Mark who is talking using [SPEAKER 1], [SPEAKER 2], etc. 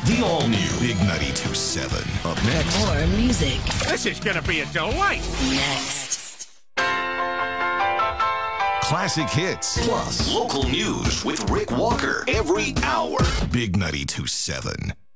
[SPEAKER 1] The all-new Big 92.7. Up next.
[SPEAKER 2] More music.
[SPEAKER 3] This is going to be a delight.
[SPEAKER 2] Next.
[SPEAKER 1] Classic hits. Plus local news with Rick Walker every hour. Big 92.7.